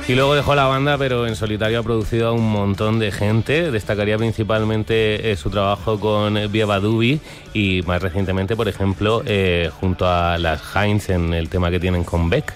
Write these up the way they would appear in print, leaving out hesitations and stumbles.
Y luego dejó la banda, pero en solitario ha producido a un montón de gente. Destacaría principalmente su trabajo con Viva Dubi y más recientemente, por ejemplo, junto a las Heinz en el tema que tienen con Beck.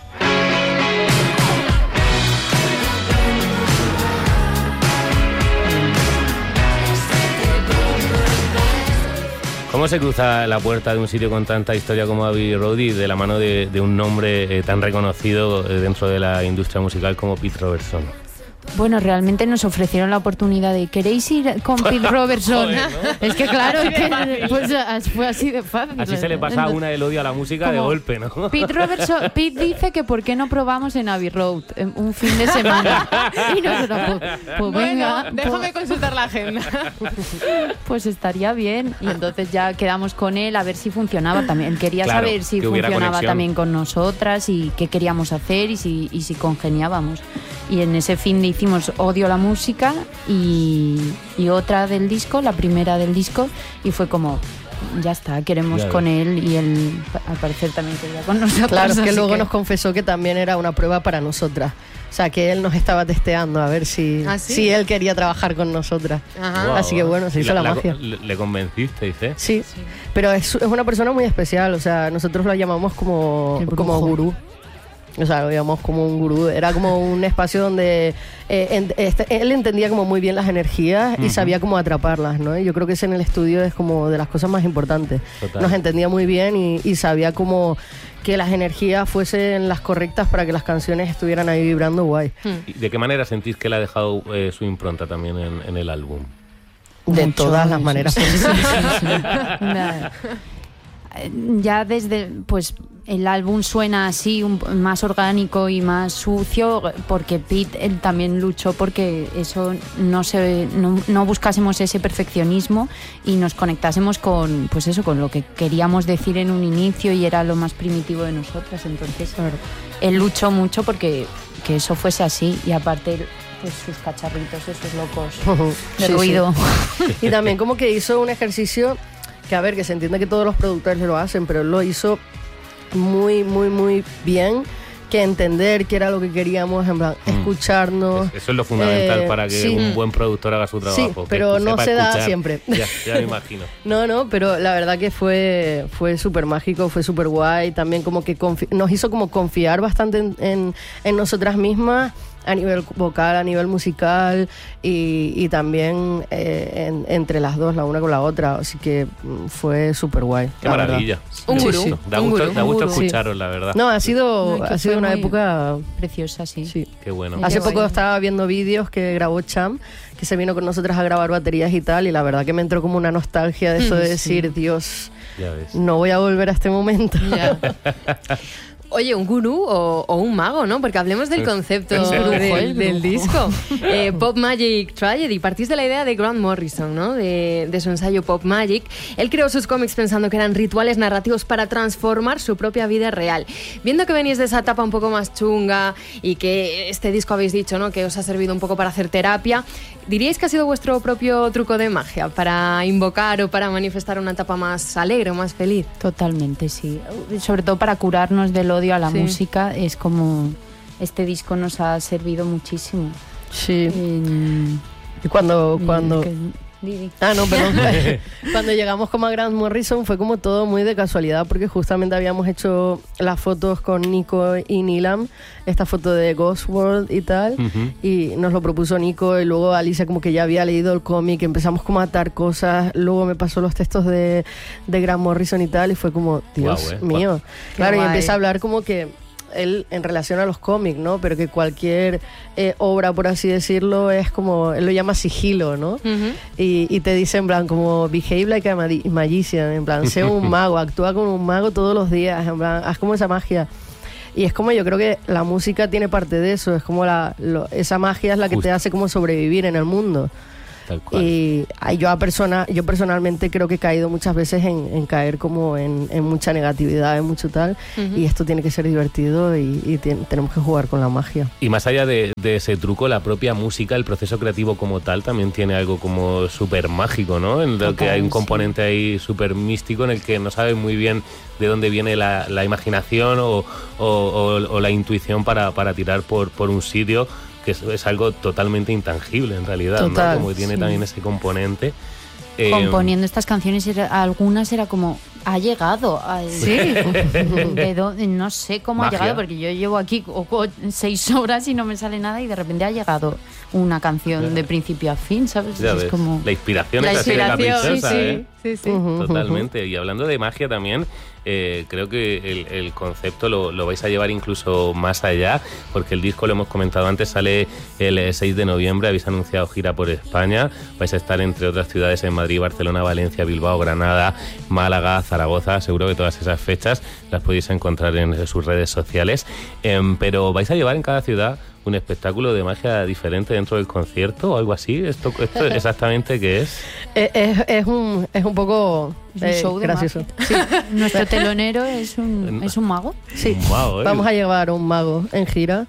¿Cómo se cruza la puerta de un sitio con tanta historia como Abbey Road y de la mano de un nombre tan reconocido dentro de la industria musical como Pete Robertson? Bueno, realmente nos ofrecieron la oportunidad de ¿queréis ir con Pete Robertson? Joder, ¿no? Es que claro, pues fue así de fácil. Así se le pasa a una el odio a la música de golpe, ¿no? Pete dice que ¿por qué no probamos en Abbey Road un fin de semana? Y nosotros, pues venga. Déjame consultar la agenda. Pues estaría bien. Y entonces ya quedamos con él a ver si funcionaba también. Quería Claro, saber si que hubiera funcionaba conexión también con nosotras y qué queríamos hacer y si congeniábamos. Y en ese fin de hicimos Odio la música y otra del disco, la primera del disco, y fue como, ya está, queremos Ya con él, y él al parecer también quería con nosotros. Claro, que luego que nos confesó que también era una prueba para nosotras. O sea, que él nos estaba testeando a ver si él quería trabar con nosotras. Ajá. Wow. Así que bueno, se hizo la magia. Le convencisteis, ¿eh? Sí, pero es una persona muy especial. O sea, nosotros lo llamamos como gurú. O sea, lo llamamos como un gurú. Era como un espacio donde él entendía como muy bien las energías y sabía cómo atraparlas, ¿no? Y yo creo que ese en el estudio es como de las cosas más importantes. Total. Nos entendía muy bien y sabía como que las energías fuesen las correctas para que las canciones estuvieran ahí vibrando guay. ¿Y de qué manera sentís que él ha dejado su impronta también en el álbum? De Mucho, todas las maneras. Ya desde, pues el álbum suena así, más orgánico y más sucio, porque Pete él también luchó porque eso no buscásemos ese perfeccionismo y nos conectásemos con, pues eso, con lo que queríamos decir en un inicio y era lo más primitivo de nosotras. Entonces él luchó mucho porque que eso fuese así, y aparte pues sus cacharritos, esos locos de ruido. Sí. Y también como que hizo un ejercicio que, a ver, que se entiende que todos los productores lo hacen, pero él lo hizo muy, muy, muy bien, que entender qué era lo que queríamos, en plan, escucharnos. Eso es lo fundamental para que un buen productor haga su trabajo. Sí, pero no se da siempre. Ya me imagino. No, pero la verdad que fue súper mágico, fue súper guay. También como que nos hizo como confiar bastante en nosotras mismas, a nivel vocal, a nivel musical y también entre las dos, la una con la otra. Así que fue súper guay. Qué maravilla. Un gurú. Sí. Da gusto escucharos, la verdad. No, ha sido una época preciosa, sí. Qué bueno. Hace poco estaba viendo vídeos que grabó Cham, que se vino con nosotras a grabar baterías y tal, y la verdad que me entró como una nostalgia de eso de decir, Dios, Ya ves. no voy a volver a este momento. Ya. Oye, un gurú o un mago, ¿no? Porque hablemos del concepto del disco. Pop Magic Tragedy. Partís de la idea de Grant Morrison, ¿no? De su ensayo Pop Magic. Él creó sus cómics pensando que eran rituales narrativos para transformar su propia vida real. Viendo que venís de esa etapa un poco más chunga y que este disco habéis dicho, ¿no? Que os ha servido un poco para hacer terapia, ¿diríais que ha sido vuestro propio truco de magia para invocar o para manifestar una etapa más alegre o más feliz? Totalmente, sí. Sobre todo para curarnos del odio a la música, es como este disco nos ha servido muchísimo. Sí. Y cuando cuando llegamos como a Grant Morrison fue como todo muy de casualidad, porque justamente habíamos hecho las fotos con Nico y Nilam, esta foto de Ghost World y tal, y nos lo propuso Nico, y luego Alicia como que ya había leído el cómic, empezamos como a atar cosas, luego me pasó los textos de Grant Morrison y tal, y fue como, Dios mío. Claro, y empieza a hablar como que él en relación a los cómics, ¿no? Pero que cualquier obra, por así decirlo, es como, él lo llama sigilo, ¿no? Y te dice en plan como, behave like a magician, en plan, sé un mago, actúa como un mago todos los días, en plan, haz como esa magia. Y es como, yo creo que la música tiene parte de eso, es como esa magia es la que te hace como sobrevivir en el mundo. Tal cual. Y yo personalmente creo que he caído muchas veces en caer como en mucha negatividad, en mucho tal, y esto tiene que ser divertido y tenemos que jugar con la magia. Y más allá de ese truco, la propia música, el proceso creativo como tal, también tiene algo como súper mágico, ¿no? En el que hay un componente ahí súper místico en el que no sabes muy bien de dónde viene la imaginación o la intuición para tirar por un sitio, que es algo totalmente intangible en realidad, Total, ¿no? Como que tiene también ese componente. Componiendo estas canciones, algunas era como, ha llegado. Sí. No sé cómo Magia. ha llegado, porque yo llevo aquí 6 horas y no me sale nada y de repente ha llegado una canción de principio a fin, ¿sabes? Ya Es ves, como... la inspiración La es así de inspiración, caprichosa, sí, ¿eh? sí, sí. Totalmente. Y hablando de magia también, creo que el concepto lo vais a llevar incluso más allá, porque el disco, lo hemos comentado antes, sale el 6 de noviembre, habéis anunciado gira por España, vais a estar entre otras ciudades en Madrid, Barcelona, Valencia, Bilbao, Granada, Málaga, Zaragoza. Seguro que todas esas fechas las podéis encontrar en sus redes sociales, pero vais a llevar en cada ciudad un espectáculo de magia diferente dentro del concierto o algo así. ¿Esto exactamente qué es? Es un poco Es un show de gracioso. magia. Sí, nuestro telonero es un mago. Sí, Un mago, ¿eh? vamos a llevar un mago en gira.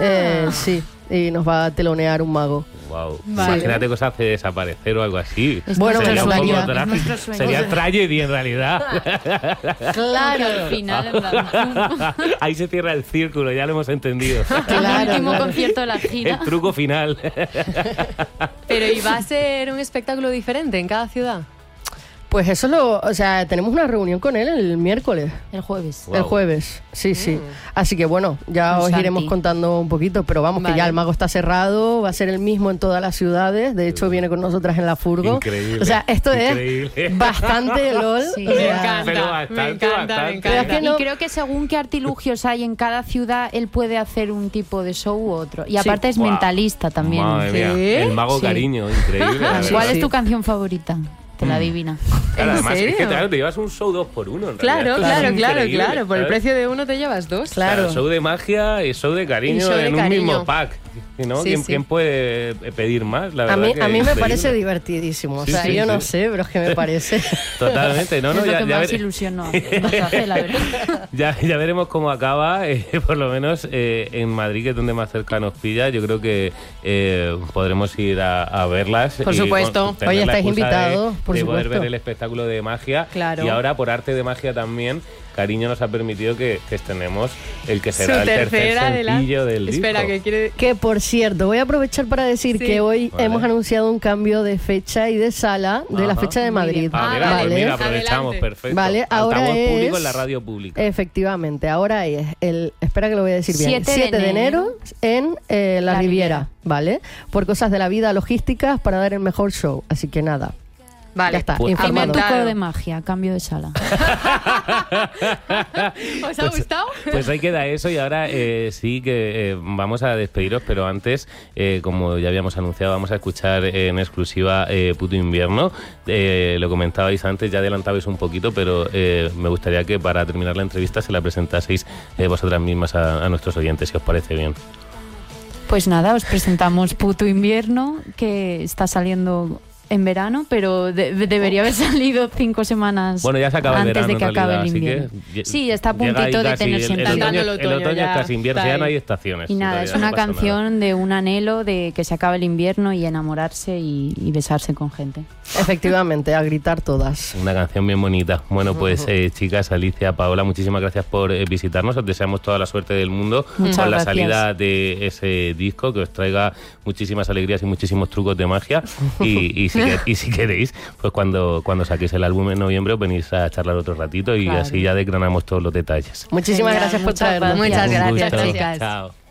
Sí, y nos va a telonear un mago. Wow. Vale. Imagínate que os hace desaparecer o algo así. Es Bueno, Sería nuestro un poco sueño. trágico. Es nuestro sueño. Sería tragedy en realidad. Claro, al final, en plan, Ahí se cierra el círculo, ya lo hemos entendido. el último claro. concierto de la El gira. truco final. Pero ¿y va a ser un espectáculo diferente en cada ciudad? Pues eso tenemos una reunión con él el miércoles. El jueves. Wow. El jueves, sí. Así que bueno, ya Un os Santi. iremos contando un poquito, pero vamos, Vale. que ya el mago está cerrado, va a ser el mismo en todas las ciudades, de hecho viene con nosotras en la furgo. Increíble. O sea, esto Increíble. es bastante LOL. Sí. o Me sea, encanta. Pero Me bastante, encanta, me bastante. encanta. Es que no- Y creo que según qué artilugios hay en cada ciudad, él puede hacer un tipo de show u otro. Y aparte es Guau. mentalista también. Madre mía, ¿Sí? el mago Sí. cariño, increíble. la Sí, ¿Cuál verdad. es tu canción favorita? Te la adivina. Claro, ¿En además, es que serio? claro, te llevas un show 2x1. en Claro, realidad. Esto es claro. increíble, Por el ¿sabes? precio de uno te llevas dos. Claro. Show de magia y show de cariño Y show de en un cariño. mismo pack. ¿No? Sí, sí. ¿Quién puede pedir más? La a verdad mí, que a mí me increíble. parece divertidísimo. Sí, o sea, sí, yo no sí. sé, pero es que me parece. Totalmente, no, es lo que ya más ver- ilusión nos hace, la verdad. ya veremos cómo acaba, por lo menos en Madrid, que es donde más cerca nos pilla. Yo creo que podremos ir a verlas. Por y supuesto. tener Oye, la estáis excusa invitados, por de poder supuesto. ver el espectáculo de magia. Claro. Y ahora, por arte de magia también, Cariño nos ha permitido que estrenemos el que Su será el tercer tercera sencillo del Espera, disco. que quiere... Que por cierto, voy a aprovechar para decir Sí. que hoy Vale. hemos anunciado un cambio de fecha y de sala de la Ajá. fecha de Madrid. Ah, mira, Vale. pues mira, aprovechamos, Adelante. perfecto. Vale, ahora Altavoz es- público en la radio pública. Efectivamente, ahora es espera que lo voy a decir bien, 7 de enero en la La Riviera, ¿vale? Por cosas de la vida logísticas para dar el mejor show, así que nada. Vale. Ya está, Pues- Primer informado. Inventado. truco de magia, cambio de sala. ¿Os ha gustado? Pues ahí queda eso y ahora sí que vamos a despediros, pero antes, como ya habíamos anunciado, vamos a escuchar en exclusiva Puto Invierno. Lo comentabais antes, ya adelantabais un poquito, pero me gustaría que para terminar la entrevista se la presentaseis vosotras mismas a nuestros oyentes, si os parece bien. Pues nada, os presentamos Puto Invierno, que está saliendo en verano, pero debería haber salido 5 semanas Bueno, ya se acaba el antes verano, de que en acabe realidad, el así invierno. que Sí, está a llega ahí puntito de casi tenerse en el tal. Entrando otoño, el el otoño, otoño es ya casi invierno, está ya no ahí. hay estaciones. Y en nada, realidad, es una no pasa nada. canción de un anhelo de que se acabe el invierno y enamorarse y besarse con gente. Efectivamente, a gritar todas. Una canción bien bonita. Bueno, pues chicas, Alicia, Paola, muchísimas gracias por visitarnos. Os deseamos toda la suerte del mundo Muchas con la gracias. salida de ese disco, que os traiga muchísimas alegrías y muchísimos trucos de magia. Y si queréis, pues cuando saquéis el álbum en noviembre os venís a charlar otro ratito y Claro. así ya desgranamos todos los detalles. Muchísimas Genial, gracias por muchas traernos. Muchas Un gracias, gusto. chicas. Chao.